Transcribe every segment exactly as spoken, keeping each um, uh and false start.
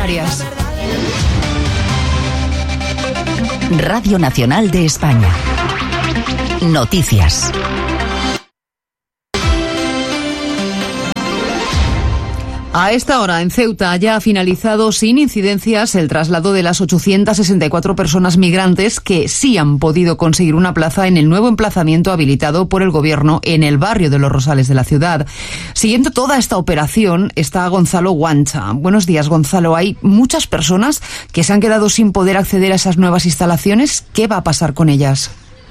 Canarias. Radio Nacional de España. Noticias. A esta hora, en Ceuta, ya ha finalizado sin incidencias el traslado de las ochocientas sesenta y cuatro personas migrantes que sí han podido conseguir una plaza en el nuevo emplazamiento habilitado por el Gobierno en el barrio de Los Rosales de la ciudad. Siguiendo toda esta operación está Gonzalo Guancha. Buenos días, Gonzalo. Hay muchas personas que se han quedado sin poder acceder a esas nuevas instalaciones. ¿Qué va a pasar con ellas?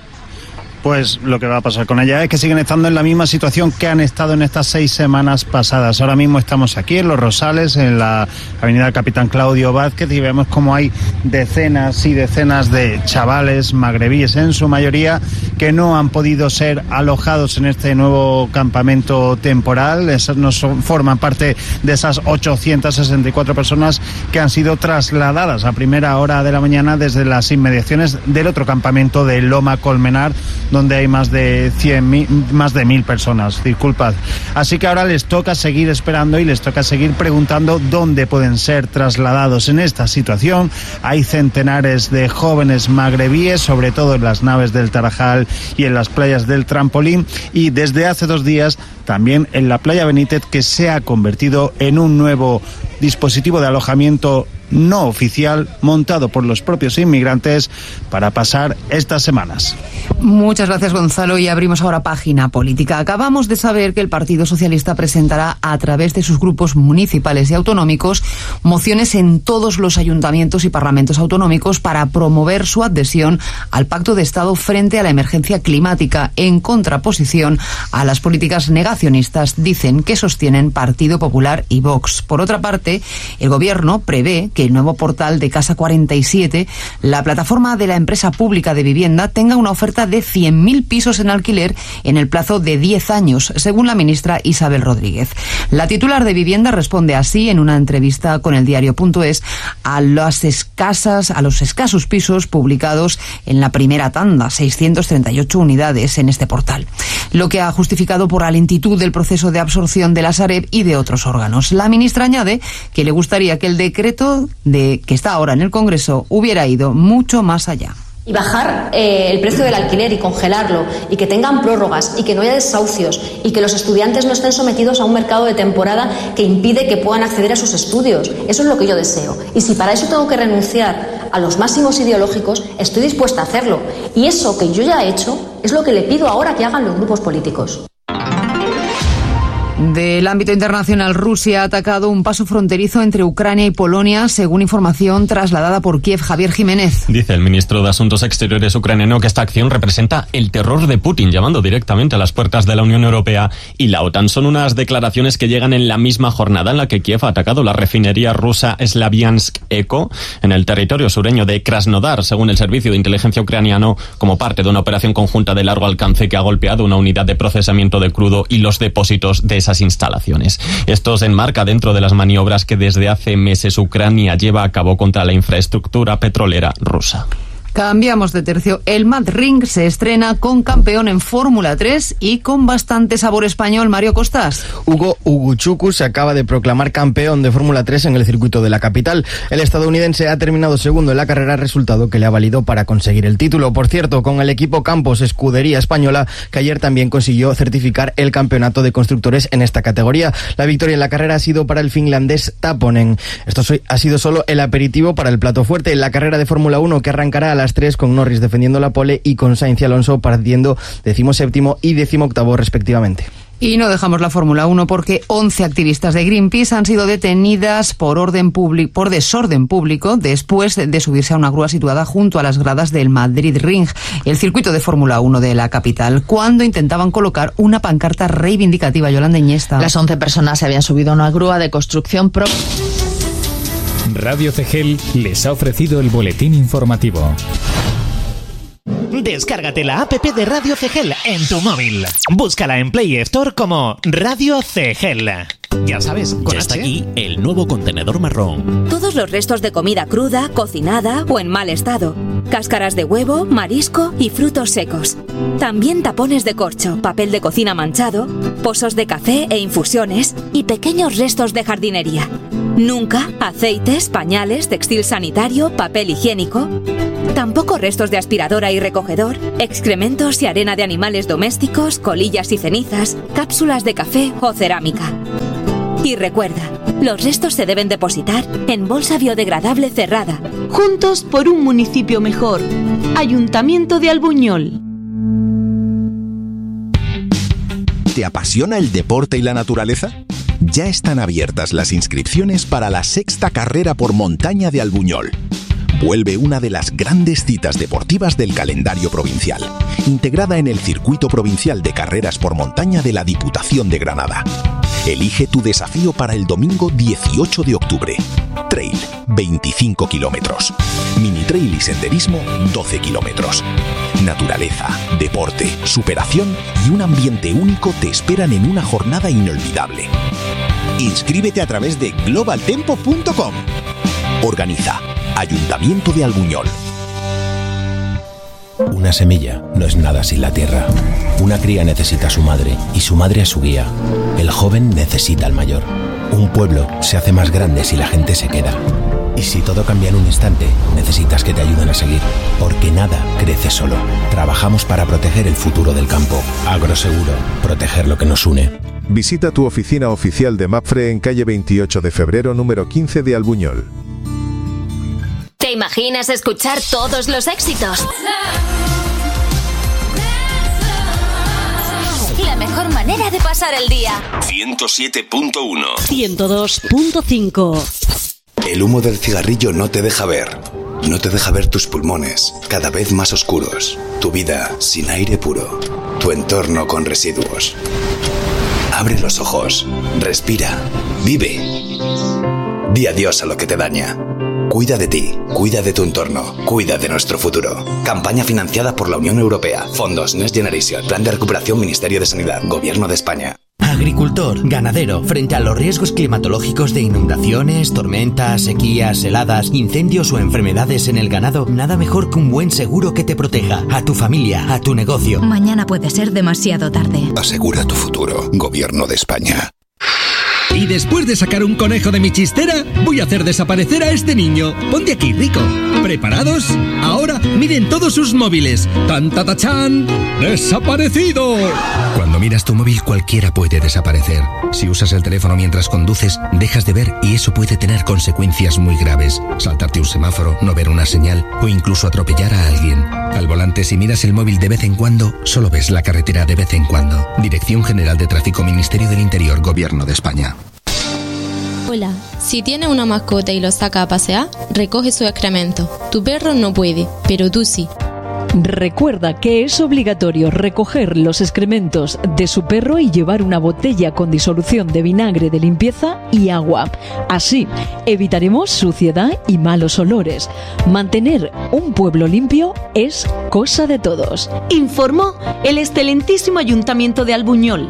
Pues lo que va a pasar con ellas es que siguen estando en la misma situación que han estado en estas seis semanas pasadas. Ahora mismo estamos aquí en Los Rosales, en la avenida Capitán Claudio Vázquez, y vemos como hay decenas y decenas de chavales magrebíes, en su mayoría, que no han podido ser alojados en este nuevo campamento temporal. Esas no son, forman parte de esas ochocientas sesenta y cuatro personas que han sido trasladadas a primera hora de la mañana desde las inmediaciones del otro campamento de Loma Colmenar, donde hay más de cien mil, más de mil personas, disculpad. Así que ahora les toca seguir esperando y les toca seguir preguntando dónde pueden ser trasladados. En esta situación hay centenares de jóvenes magrebíes, sobre todo en las naves del Tarajal y en las playas del Trampolín, y desde hace dos días también en la playa Benítez, que se ha convertido en un nuevo dispositivo de alojamiento no oficial montado por los propios inmigrantes para pasar estas semanas. Muchas gracias, Gonzalo, y abrimos ahora página política. Acabamos de saber que el Partido Socialista presentará a través de sus grupos municipales y autonómicos mociones en todos los ayuntamientos y parlamentos autonómicos para promover su adhesión al Pacto de Estado frente a la emergencia climática, en contraposición a las políticas negacionistas, dicen, que sostienen Partido Popular y Vox. Por otra parte, el Gobierno prevé que el nuevo portal de Casa cuarenta y siete, la plataforma de la empresa pública de vivienda, tenga una oferta de cien mil pisos en alquiler en el plazo de diez años, según la ministra Isabel Rodríguez. La titular de Vivienda responde así en una entrevista con el diario punto es a las escasas, a los escasos pisos publicados en la primera tanda, seiscientas treinta y ocho unidades en este portal, lo que ha justificado por la lentitud del proceso de absorción de la Sareb y de otros órganos. La ministra añade que le gustaría que el decreto de que está ahora en el Congreso hubiera ido mucho más allá. Y bajar eh, el precio del alquiler y congelarlo, y que tengan prórrogas, y que no haya desahucios, y que los estudiantes no estén sometidos a un mercado de temporada que impide que puedan acceder a sus estudios. Eso es lo que yo deseo. Y si para eso tengo que renunciar a los máximos ideológicos, estoy dispuesta a hacerlo. Y eso que yo ya he hecho es lo que le pido ahora que hagan los grupos políticos. Del ámbito internacional, Rusia ha atacado un paso fronterizo entre Ucrania y Polonia, según información trasladada por Kiev. Javier Jiménez. Dice el ministro de Asuntos Exteriores ucraniano que esta acción representa el terror de Putin, llamando directamente a las puertas de la Unión Europea y la OTAN. Son unas declaraciones que llegan en la misma jornada en la que Kiev ha atacado la refinería rusa Slaviansk-Eko en el territorio sureño de Krasnodar, según el servicio de inteligencia ucraniano, como parte de una operación conjunta de largo alcance que ha golpeado una unidad de procesamiento de crudo y los depósitos de esas instalaciones. Esto se enmarca dentro de las maniobras que desde hace meses Ucrania lleva a cabo contra la infraestructura petrolera rusa. Cambiamos de tercio. El Madrid se estrena con campeón en Fórmula tres y con bastante sabor español. Mario Costas. Hugo Uguchuku se acaba de proclamar campeón de Fórmula tres en el circuito de la capital. El estadounidense ha terminado segundo en la carrera, resultado que le ha valido para conseguir el título. Por cierto, con el equipo Campos Escudería Española, que ayer también consiguió certificar el campeonato de constructores en esta categoría. La victoria en la carrera ha sido para el finlandés Taponen. Esto ha sido solo el aperitivo para el plato fuerte en la carrera de Fórmula uno, que arrancará a la las tres, con Norris defendiendo la pole y con Sainz y Alonso partiendo decimoséptimo y decimoctavo respectivamente. Y no dejamos la Fórmula uno porque once activistas de Greenpeace han sido detenidas por orden público, por desorden público, después de subirse a una grúa situada junto a las gradas del Madrid Ring, el circuito de Fórmula uno de la capital, cuando intentaban colocar una pancarta reivindicativa. Yolanda Iniesta. Las once personas se habían subido a una grúa de construcción pro... Radio C G L les ha ofrecido el boletín informativo. Descárgate la app de Radio C G L en tu móvil. Búscala en Play Store como Radio C G L. Ya sabes, con Ya está H. aquí el nuevo contenedor marrón. Todos los restos de comida cruda, cocinada o en mal estado. Cáscaras de huevo, marisco y frutos secos. También tapones de corcho, papel de cocina manchado, pozos de café e infusiones y pequeños restos de jardinería. Nunca aceites, pañales, textil sanitario, papel higiénico. Tampoco restos de aspiradora y recogedor, excrementos y arena de animales domésticos, colillas y cenizas, cápsulas de café o cerámica. Y recuerda, los restos se deben depositar en bolsa biodegradable cerrada. Juntos por un municipio mejor. Ayuntamiento de Albuñol. ¿Te apasiona el deporte y la naturaleza? Ya están abiertas las inscripciones para la sexta carrera por montaña de Albuñol. Vuelve una de las grandes citas deportivas del calendario provincial, integrada en el Circuito Provincial de Carreras por Montaña de la Diputación de Granada. Elige tu desafío para el domingo dieciocho de octubre. Trail, veinticinco kilómetros. Mini trail y senderismo, doce kilómetros. Naturaleza, deporte, superación y un ambiente único te esperan en una jornada inolvidable. Inscríbete a través de global tempo punto com. Organiza Ayuntamiento de Albuñol. Una semilla no es nada sin la tierra. Una cría necesita a su madre y su madre a su guía. El joven necesita al mayor. Un pueblo se hace más grande si la gente se queda. Y si todo cambia en un instante, necesitas que te ayuden a seguir. Porque nada crece solo. Trabajamos para proteger el futuro del campo. Agroseguro, proteger lo que nos une. Visita tu oficina oficial de Mapfre en calle veintiocho de febrero número quince de Albuñol. ¿Te imaginas escuchar todos los éxitos? La mejor manera de pasar el día. ciento siete punto uno. ciento dos punto cinco. El humo del cigarrillo no te deja ver. No te deja ver tus pulmones, cada vez más oscuros. Tu vida sin aire puro. Tu entorno con residuos. Abre los ojos. Respira. Vive. Di adiós a lo que te daña. Cuida de ti, cuida de tu entorno, cuida de nuestro futuro. Campaña financiada por la Unión Europea. Fondos Next Generation. Plan de recuperación Ministerio de Sanidad. Gobierno de España. Agricultor, ganadero, frente a los riesgos climatológicos de inundaciones, tormentas, sequías, heladas, incendios o enfermedades en el ganado, nada mejor que un buen seguro que te proteja a tu familia, a tu negocio. Mañana puede ser demasiado tarde. Asegura tu futuro. Gobierno de España. Y después de sacar un conejo de mi chistera, voy a hacer desaparecer a este niño. Ponte aquí, Rico. ¿Preparados? Ahora miren todos sus móviles. ¡Tan, ta, ta, chan! ¡Desaparecido! Cuando miras tu móvil, cualquiera puede desaparecer. Si usas el teléfono mientras conduces, dejas de ver y eso puede tener consecuencias muy graves. Saltarte un semáforo, no ver una señal o incluso atropellar a alguien. Al volante, si miras el móvil de vez en cuando, solo ves la carretera de vez en cuando. Dirección General de Tráfico, Ministerio del Interior, Gobierno de España. Hola, si tiene una mascota y lo saca a pasear, recoge su excremento. Tu perro no puede, pero tú sí. Recuerda que es obligatorio recoger los excrementos de su perro y llevar una botella con disolución de vinagre de limpieza y agua. Así evitaremos suciedad y malos olores. Mantener un pueblo limpio es cosa de todos. Informó el excelentísimo Ayuntamiento de Albuñol.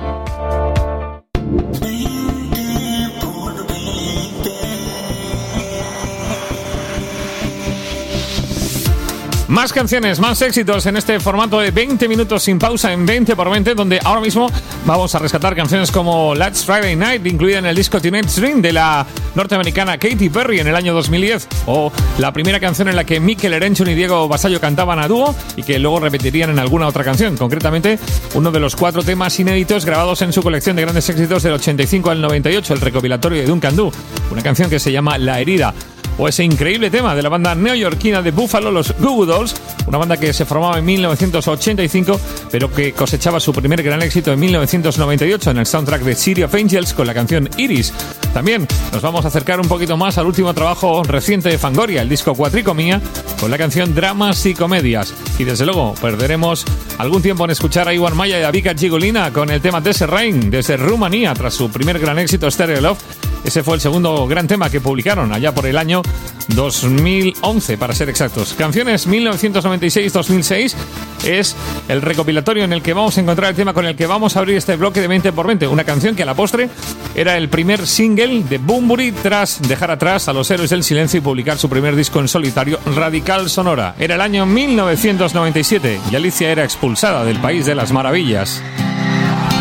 Más canciones, más éxitos en este formato de veinte minutos sin pausa en veinte por veinte, donde ahora mismo vamos a rescatar canciones como Last Friday Night, incluida en el disco Teenage Dream de la norteamericana Katy Perry en el año dos mil diez, o la primera canción en la que Mikel Erenchun y Diego Basallo cantaban a dúo y que luego repetirían en alguna otra canción, concretamente uno de los cuatro temas inéditos grabados en su colección de grandes éxitos del ochenta y cinco al noventa y ocho, el recopilatorio de Duncan Du, una canción que se llama La Herida. O ese increíble tema de la banda neoyorquina de Buffalo, los Goo Goo Dolls, una banda que se formaba en mil novecientos ochenta y cinco, pero que cosechaba su primer gran éxito en mil novecientos noventa y ocho en el soundtrack de City of Angels con la canción Iris. También nos vamos a acercar un poquito más al último trabajo reciente de Fangoria, el disco Cuatricomía, con la canción Dramas y Comedias. Y desde luego perderemos algún tiempo en escuchar a Iwan Maya y a Vika Gigolina con el tema Desert Rain desde Rumanía, tras su primer gran éxito Stereo Love, Ese fue el segundo gran tema que publicaron allá por el año dos mil once, para ser exactos. Canciones mil novecientos noventa y seis dos mil seis es el recopilatorio en el que vamos a encontrar el tema con el que vamos a abrir este bloque de veinte por veinte. Una canción que a la postre era el primer single de Bunbury tras dejar atrás a los Héroes del Silencio y publicar su primer disco en solitario, Radical Sonora. Era el año mil novecientos noventa y siete y Alicia era expulsada del País de las Maravillas.